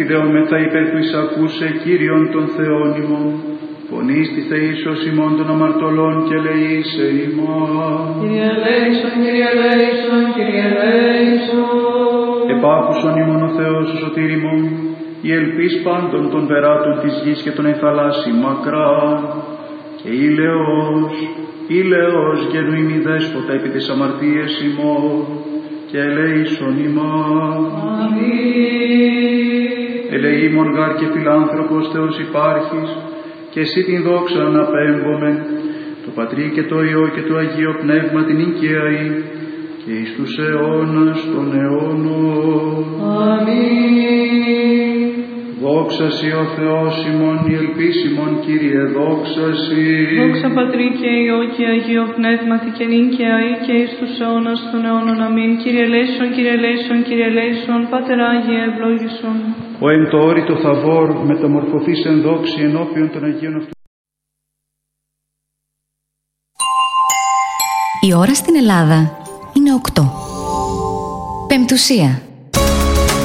επιδεόμεθα υπέρ του εισακούσε Κύριον των Θεών ημών, φωνής της θεήσεως ημών των αμαρτωλών και ελεήσε ημών. Κύριε ελέησον, Κύριε ελέησον, Κύριε ελέησον. Επάκουσον ημών ο Θεός ο σωτήρ ημών, η ελπίς πάντων των περάτων της γης και των εθαλάσσι μακράν, και ήλαιος γεννού ημι δέσποτα επί τις αμαρτίες ημών, και ελέησον ημών. Αμήν. Ελεήμων γάρ και φιλάνθρωπος Θεός υπάρχεις, και εσύ την δόξα αναπέμπομεν, το Πατρί και το Υιό και το Αγίο Πνεύμα την οικιαή, και εις τους αιώνας των αιώνων. Αμήν. Δόξα σοι ο Θεός ημών, η ελπίς ημών, Κύριε, δόξα σοι. Δόξα Πατρί και Υιό και Αγίο Πνεύματι και νυν και αεί και εις τους αιώνας των αιώνων. Αμήν. Κύριε ελέησον, Κύριε ελέησον, Κύριε ελέησον, Πάτερ Άγιε ευλόγησον. Ο εν το όρητο Θαβόρ μεταμορφωθείς εν δόξη ενώπιον των Αγίων αυτών. Η ώρα στην Ελλάδα είναι 8. Πεμπτουσία.